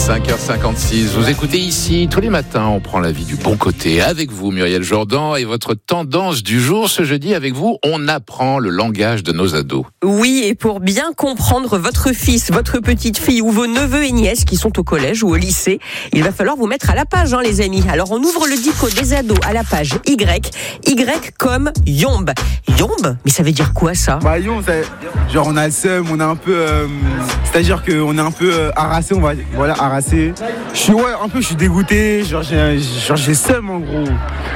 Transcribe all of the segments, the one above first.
5h56, vous écoutez ici, tous les matins, on prend la vie du bon côté. Avec vous, Muriel Jourdan, et votre tendance du jour, ce jeudi, avec vous, on apprend le langage de nos ados. Oui, et pour bien comprendre votre fils, votre petite fille ou vos neveux et nièces qui sont au collège ou au lycée, il va falloir vous mettre à la page, les amis. Alors, on ouvre le dico des ados à la page Y. Y comme yombe. Yombe? Mais ça veut dire quoi, ça? Yombe, genre on a le seum, on est un peu... c'est-à-dire qu'on est un peu harassé, on va... Voilà, harassé. Je suis dégoûté, genre j'ai seum en gros.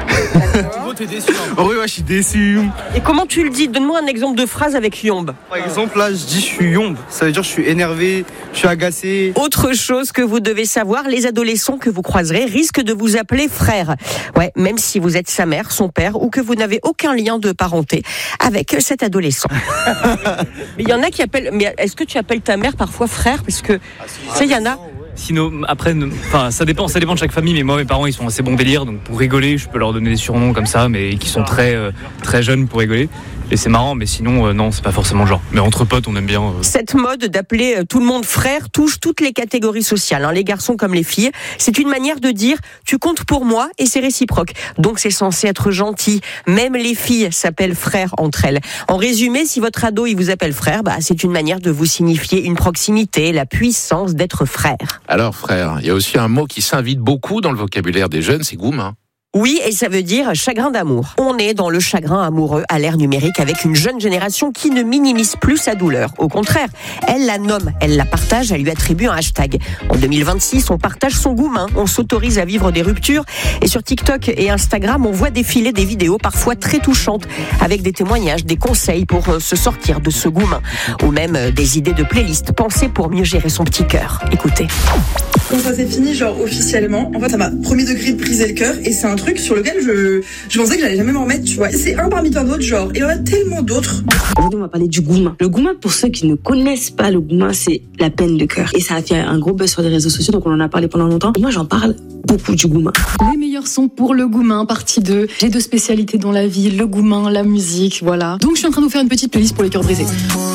En gros, t'es déçu. Oui, je suis déçu. Et comment tu le dis? Donne-moi un exemple de phrase avec yombe. Par exemple, là, je dis je suis yombe. Ça veut dire je suis énervé, je suis agacé. Autre chose que vous devez savoir, les adolescents que vous croiserez risquent de vous appeler frère. Ouais, même si vous êtes sa mère, son père, ou que vous n'avez aucun lien de parenté avec cet adolescent. Mais il y en a qui appellent... Mais est-ce que tu appelles ta mère parfois frère? Parce que, ça, il y en a... Sinon, après, ça dépend de chaque famille, mais moi, mes parents, ils sont assez bons délire, donc pour rigoler, je peux leur donner des surnoms comme ça, mais qui sont très, très jeunes pour rigoler. Et c'est marrant, mais sinon, non, c'est pas forcément le genre. Mais entre potes, on aime bien. Cette mode d'appeler tout le monde frère touche toutes les catégories sociales, les garçons comme les filles. C'est une manière de dire tu comptes pour moi et c'est réciproque. Donc c'est censé être gentil. Même les filles s'appellent frères entre elles. En résumé, si votre ado il vous appelle frère, c'est une manière de vous signifier une proximité, la puissance d'être frère. Alors frère, il y a aussi un mot qui s'invite beaucoup dans le vocabulaire des jeunes, c'est goumin. Oui, et ça veut dire chagrin d'amour. On est dans le chagrin amoureux à l'ère numérique avec une jeune génération qui ne minimise plus sa douleur. Au contraire, elle la nomme, elle la partage, elle lui attribue un hashtag. En 2026, on partage son goumin, on s'autorise à vivre des ruptures. Et sur TikTok et Instagram, on voit défiler des vidéos parfois très touchantes avec des témoignages, des conseils pour se sortir de ce goumin. Ou même des idées de playlist pensées pour mieux gérer son petit cœur. Écoutez. Quand ça s'est fini, officiellement, en fait, ça m'a premier degré brisé le cœur et c'est un truc sur lequel je pensais que j'allais jamais m'en remettre, tu vois. C'est un parmi tant d'autres, et il y en a tellement d'autres. Aujourd'hui, on va parler du goumin. Le goumin, pour ceux qui ne connaissent pas, le goumin, c'est la peine de cœur. Et ça a fait un gros buzz sur les réseaux sociaux, donc on en a parlé pendant longtemps. Et moi, j'en parle beaucoup du goumin. Les meilleurs sons pour le goumin, partie 2. J'ai 2 spécialités dans la vie, le goumin, la musique, voilà. Donc, je suis en train de vous faire une petite playlist pour les cœurs brisés.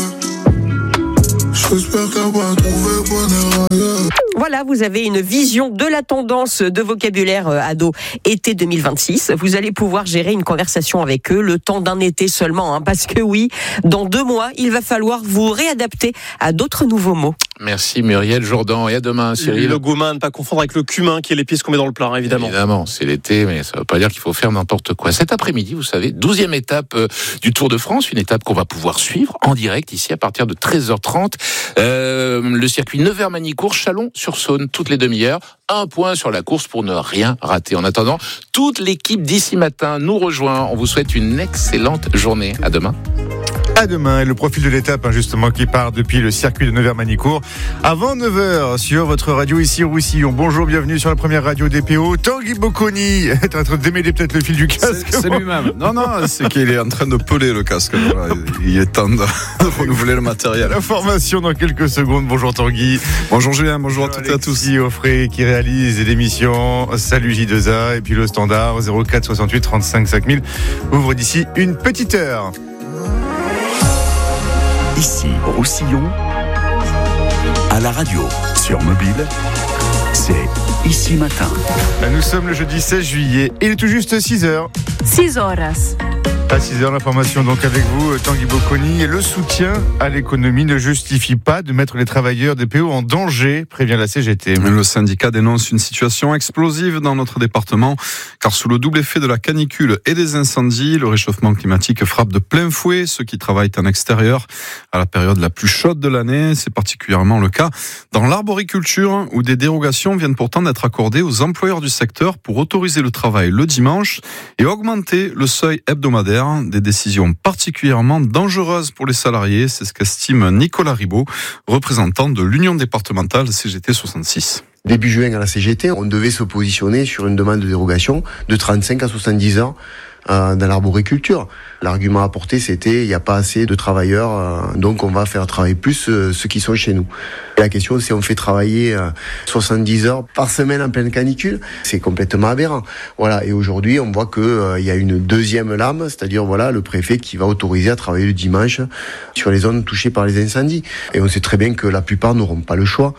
Voilà, vous avez une vision de la tendance de vocabulaire ado été 2026. Vous allez pouvoir gérer une conversation avec eux le temps d'un été seulement, parce que oui, dans 2 mois, il va falloir vous réadapter à d'autres nouveaux mots. Merci Muriel Jourdan, et à demain Cyril. Le goumin, ne pas confondre avec le cumin qui est l'épice qu'on met dans le plat, évidemment. Évidemment, c'est l'été, mais ça ne veut pas dire qu'il faut faire n'importe quoi. Cet après-midi, vous savez, 12e étape du Tour de France, une étape qu'on va pouvoir suivre en direct ici à partir de 13h30. Le circuit Nevers-Manicourt, Chalon-sur-Saône, toutes les demi-heures. 1 point sur la course pour ne rien rater. En attendant, toute l'équipe d'ici matin nous rejoint. On vous souhaite une excellente journée. À demain. À demain, et le profil de l'étape justement qui part depuis le circuit de Nevers-Manicourt avant 9h sur votre radio ici Roussillon. Bonjour, bienvenue sur la première radio DPO. Tanguy Bocconi est en train de démêler peut-être le fil du casque. C'est lui-même. Non, c'est qu'il est en train de peler le casque. Voilà. Il est temps de renouveler le matériel. Information dans quelques secondes. Bonjour Tanguy. Bonjour Julien, bonjour à toutes et à tous. Alexis Offray qui réalise l'émission Salut J2A, et puis le standard 04 68 35 5000 ouvre d'ici une petite heure. Ici, Roussillon, à la radio, sur mobile, c'est Ici Matin. Nous sommes le jeudi 16 juillet, et il est tout juste 6h. 6 horas. À 6h, l'information donc avec vous, Tanguy Bocconi. Et le soutien à l'économie ne justifie pas de mettre les travailleurs des PO en danger, prévient la CGT. Le syndicat dénonce une situation explosive dans notre département, car sous le double effet de la canicule et des incendies, le réchauffement climatique frappe de plein fouet ceux qui travaillent en extérieur. À la période la plus chaude de l'année, c'est particulièrement le cas dans l'arboriculture, où des dérogations viennent pourtant d'être accordées aux employeurs du secteur pour autoriser le travail le dimanche et augmenter le seuil hebdomadaire. Des décisions particulièrement dangereuses pour les salariés, c'est ce qu'estime Nicolas Ribaud, représentant de l'Union départementale CGT 66. Début juin à la CGT, on devait se positionner sur une demande de dérogation de 35 à 70 heures dans l'arboriculture. L'argument apporté, c'était il n'y a pas assez de travailleurs, donc on va faire travailler plus ceux qui sont chez nous. Et la question, c'est on fait travailler 70 heures par semaine en pleine canicule, c'est complètement aberrant. Voilà. Et aujourd'hui, on voit que il y a une deuxième lame, c'est-à-dire le préfet qui va autoriser à travailler le dimanche sur les zones touchées par les incendies. Et on sait très bien que la plupart n'auront pas le choix.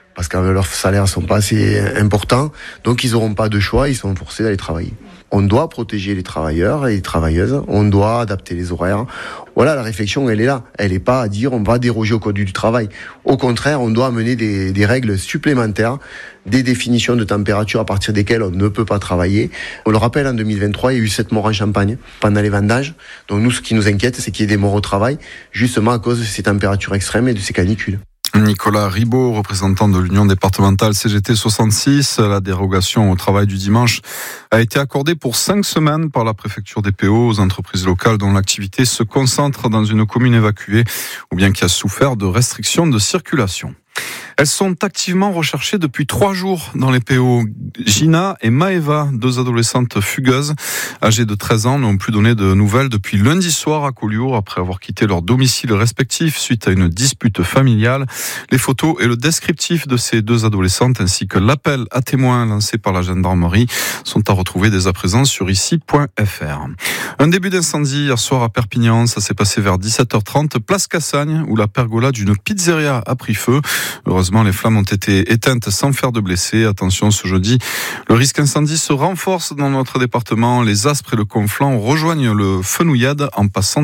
parce que leurs salaires sont pas assez importants, donc ils n'auront pas de choix, ils sont forcés d'aller travailler. On doit protéger les travailleurs et les travailleuses, on doit adapter les horaires. Voilà, la réflexion, elle est là. Elle n'est pas à dire on va déroger au code du travail. Au contraire, on doit amener des règles supplémentaires, des définitions de température à partir desquelles on ne peut pas travailler. On le rappelle, en 2023, il y a eu 7 morts en Champagne pendant les vendages. Donc nous, ce qui nous inquiète, c'est qu'il y ait des morts au travail, justement à cause de ces températures extrêmes et de ces canicules. Nicolas Ribaud, représentant de l'Union départementale CGT 66, la dérogation au travail du dimanche a été accordée pour 5 semaines par la préfecture des PO aux entreprises locales dont l'activité se concentre dans une commune évacuée ou bien qui a souffert de restrictions de circulation. Elles sont activement recherchées depuis 3 jours dans les PO. Gina et Maëva, 2 adolescentes fugueuses, âgées de 13 ans, n'ont plus donné de nouvelles depuis lundi soir à Collioure, après avoir quitté leur domicile respectif suite à une dispute familiale. Les photos et le descriptif de ces 2 adolescentes, ainsi que l'appel à témoins lancé par la gendarmerie, sont à retrouver dès à présent sur ici.fr. Un début d'incendie hier soir à Perpignan, ça s'est passé vers 17h30, place Cassagne, où la pergola d'une pizzeria a pris feu. Heureusement, les flammes ont été éteintes sans faire de blessés. Attention, ce jeudi, le risque incendie se renforce dans notre département. Les Aspres et le Conflent rejoignent le Fenouillade en passant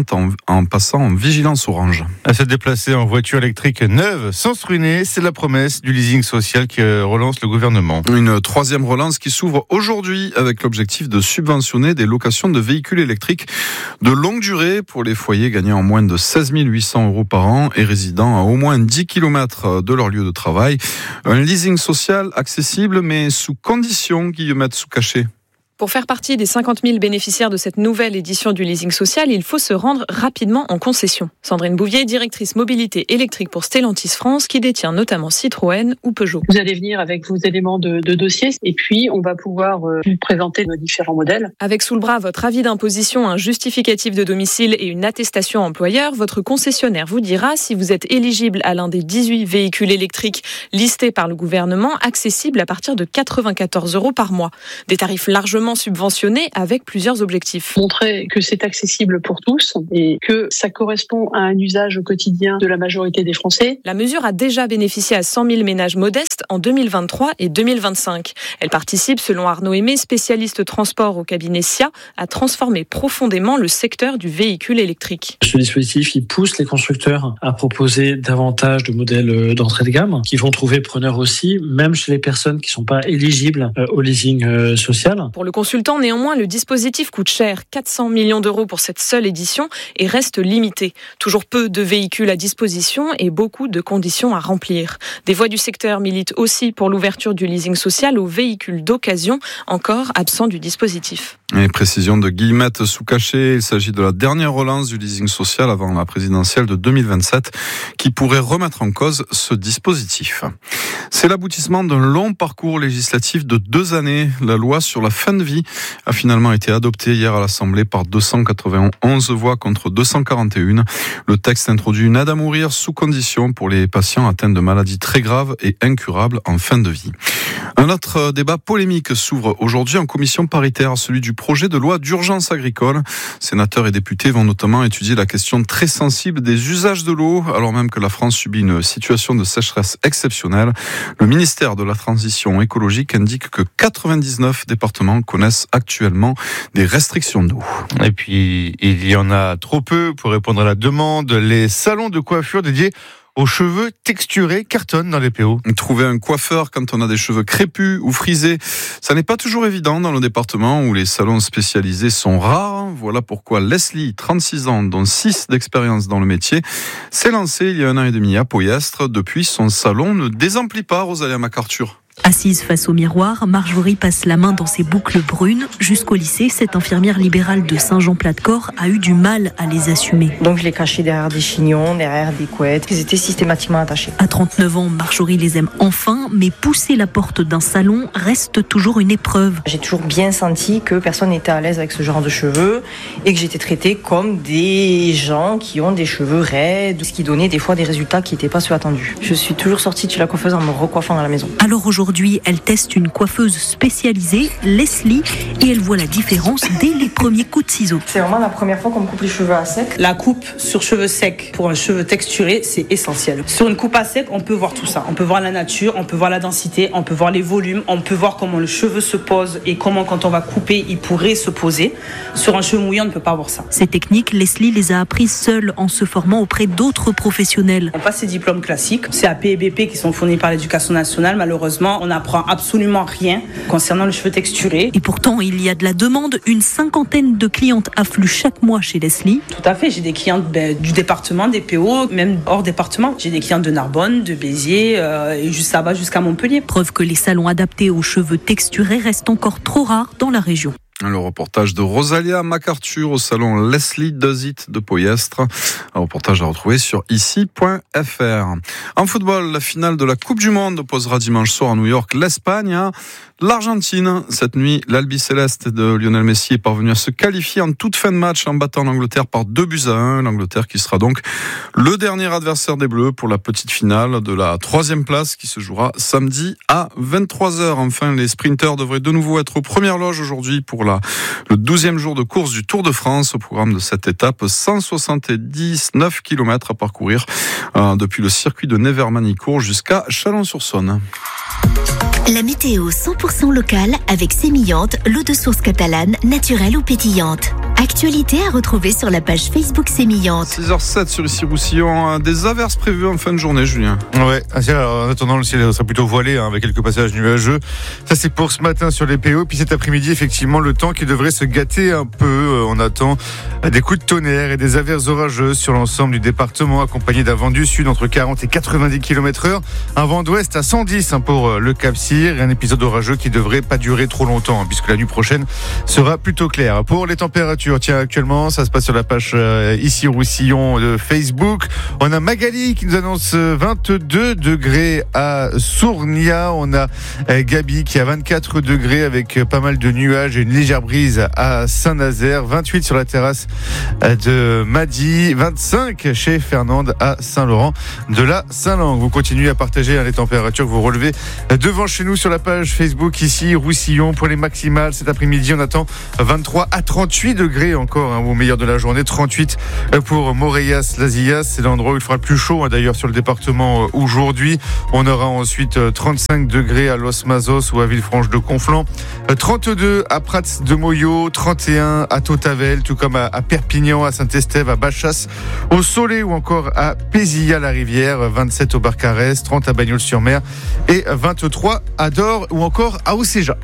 en vigilance orange. À se déplacer en voiture électrique neuve sans se ruiner, c'est la promesse du leasing social qui relance le gouvernement. Une 3e relance qui s'ouvre aujourd'hui avec l'objectif de subventionner des locations de véhicules électriques de longue durée pour les foyers gagnant moins de 16 800 € par an et résidant à au moins 10 km de leur lieu de travail. Un leasing social accessible mais sous condition, Guillemette Soucaché. Pour faire partie des 50 000 bénéficiaires de cette nouvelle édition du leasing social, il faut se rendre rapidement en concession. Sandrine Bouvier, directrice mobilité électrique pour Stellantis France, qui détient notamment Citroën ou Peugeot. Vous allez venir avec vos éléments de dossier et puis on va pouvoir vous présenter nos différents modèles. Avec sous le bras votre avis d'imposition, un justificatif de domicile et une attestation employeur, votre concessionnaire vous dira si vous êtes éligible à l'un des 18 véhicules électriques listés par le gouvernement, accessibles à partir de 94 € par mois. Des tarifs largement subventionnés avec plusieurs objectifs. Montrer que c'est accessible pour tous et que ça correspond à un usage au quotidien de la majorité des Français. La mesure a déjà bénéficié à 100 000 ménages modestes en 2023 et 2025. Elle participe, selon Arnaud Aimé, spécialiste transport au cabinet SIA, à transformer profondément le secteur du véhicule électrique. Ce dispositif, il pousse les constructeurs à proposer davantage de modèles d'entrée de gamme qui vont trouver preneur aussi, même chez les personnes qui ne sont pas éligibles au leasing social. Pour le consultant, néanmoins, le dispositif coûte cher, 400 millions € pour cette seule édition et reste limité. Toujours peu de véhicules à disposition et beaucoup de conditions à remplir. Des voix du secteur militent aussi pour l'ouverture du leasing social aux véhicules d'occasion, encore absents du dispositif. Et précision de Guillemette Soucaché, il s'agit de la dernière relance du leasing social avant la présidentielle de 2027 qui pourrait remettre en cause ce dispositif. C'est l'aboutissement d'un long parcours législatif de 2 années. La loi sur la fin de vie a finalement été adoptée hier à l'Assemblée par 291 voix contre 241. Le texte introduit une aide à mourir sous condition pour les patients atteints de maladies très graves et incurables en fin de vie. Un autre débat polémique s'ouvre aujourd'hui en commission paritaire, celui du projet de loi d'urgence agricole. Sénateurs et députés vont notamment étudier la question très sensible des usages de l'eau, alors même que la France subit une situation de sécheresse exceptionnelle. Le ministère de la Transition écologique indique que 99 départements connaissent actuellement des restrictions d'eau. Et puis, il y en a trop peu pour répondre à la demande. Les salons de coiffure dédiés aux cheveux texturés cartonnent dans les PO. Trouver un coiffeur quand on a des cheveux crépus ou frisés, ça n'est pas toujours évident dans le département où les salons spécialisés sont rares. Voilà pourquoi Leslie, 36 ans, dont 6 d'expérience dans le métier, s'est lancée il y a 1 an et demi à Poyestre. Depuis, son salon ne désemplit pas, Rosalia MacArthur. Assise face au miroir, Marjorie passe la main dans ses boucles brunes. Jusqu'au lycée, cette infirmière libérale de Saint-Jean-Plat-de-Corps a eu du mal à les assumer. Donc je les cachais derrière des chignons, derrière des couettes. Ils étaient systématiquement attachés. À 39 ans, Marjorie les aime enfin, mais pousser la porte d'un salon reste toujours une épreuve. J'ai toujours bien senti que personne n'était à l'aise avec ce genre de cheveux et que j'étais traitée comme des gens qui ont des cheveux raides, ce qui donnait des fois des résultats qui n'étaient pas ceux attendus. Je suis toujours sortie de chez la coiffeuse en me recoiffant à la maison. Alors aujourd'hui, Aujourd'hui, elle teste une coiffeuse spécialisée, Leslie, et elle voit la différence dès les premiers coups de ciseaux. C'est vraiment la première fois qu'on me coupe les cheveux à sec. La coupe sur cheveux secs pour un cheveu texturé, c'est essentiel. Sur une coupe à sec, on peut voir tout ça. On peut voir la nature, on peut voir la densité, on peut voir les volumes, on peut voir comment le cheveu se pose et comment quand on va couper, il pourrait se poser. Sur un cheveu mouillé, on ne peut pas voir ça. Ces techniques, Leslie les a apprises seule en se formant auprès d'autres professionnels. On passe ces diplômes classiques, CAP et BP qui sont fournis par l'Éducation nationale. Malheureusement, on n'apprend absolument rien concernant le cheveu texturé. Et pourtant, il y a de la demande. Une cinquantaine de clientes affluent chaque mois chez Leslie. Tout à fait. J'ai des clientes du département, des PO, même hors département. J'ai des clientes de Narbonne, de Béziers, et juste là-bas jusqu'à Montpellier. Preuve que les salons adaptés aux cheveux texturés restent encore trop rares dans la région. Le reportage de Rosalia MacArthur au salon Leslie Does It de Poyestre. Un reportage à retrouver sur ici.fr. En football, la finale de la Coupe du Monde opposera dimanche soir à New York l'Espagne à l'Argentine. Cette nuit, l'Albiceleste de Lionel Messi est parvenu à se qualifier en toute fin de match en battant l'Angleterre par 2-1. L'Angleterre qui sera donc le dernier adversaire des Bleus pour la petite finale de la 3e place qui se jouera samedi à 23h. Enfin, les sprinters devraient de nouveau être aux premières loges aujourd'hui pour le 12e jour de course du Tour de France. Au programme de cette étape, 179 km à parcourir depuis le circuit de Nevers-Manicourt jusqu'à Chalon-sur-Saône. La météo 100% locale avec Sémillante, l'eau de source catalane, naturelle ou pétillante. Actualité à retrouver sur la page Facebook Sémillante. 6h07 sur Issy-Roussillon, des averses prévues en fin de journée, Julien. Ouais, en attendant, le ciel sera plutôt voilé avec quelques passages nuageux. Ça, c'est pour ce matin sur les PO. Puis cet après-midi, effectivement, le temps qui devrait se gâter un peu. On attend des coups de tonnerre et des averses orageuses sur l'ensemble du département, accompagné d'un vent du sud entre 40 et 90 km/h. Un vent d'ouest à 110 pour le Cap-Cyr et un épisode orageux qui devrait pas durer trop longtemps puisque la nuit prochaine sera plutôt claire. Pour les températures, tiens, actuellement, ça se passe sur la page Issy-Roussillon de Facebook. On a Magali qui nous annonce 22 degrés à Sournia. On a Gabi qui a 24 degrés avec pas mal de nuages et une légère brise à Saint-Nazaire. 28 sur la terrasse de Madi. 25 chez Fernande à Saint-Laurent de la Saint-Langue. Vous continuez à partager les températures que vous relevez devant chez nous sur la page Facebook Issy-Roussillon. Pour les maximales, cet après-midi, on attend 23 à 38 degrés encore au meilleur de la journée. 38 pour Moreiras-Lazillas, c'est l'endroit où il fera le plus chaud d'ailleurs sur le département aujourd'hui. On aura ensuite 35 degrés à Los Mazos ou à Villefranche-de-Conflans, 32 à Prats de Moyo, 31 à Tautavel, tout comme à Perpignan, à Saint-Estève, à Bachas, au Soleil ou encore à Pézilla-la-Rivière, 27 au Barcarès, 30 à Bagnols-sur-Mer et 23 à Dore ou encore à Océja.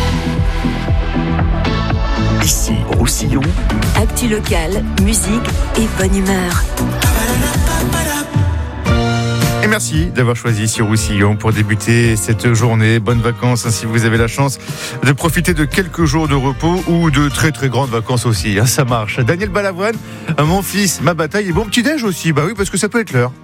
Ici, Roussillon. Actu locale, musique et bonne humeur. Et merci d'avoir choisi sur Roussillon pour débuter cette journée. Bonnes vacances si vous avez la chance de profiter de quelques jours de repos ou de très très grandes vacances aussi. Ça marche. Daniel Balavoine, mon fils, ma bataille et bon petit déj aussi. Bah oui, parce que ça peut être l'heure.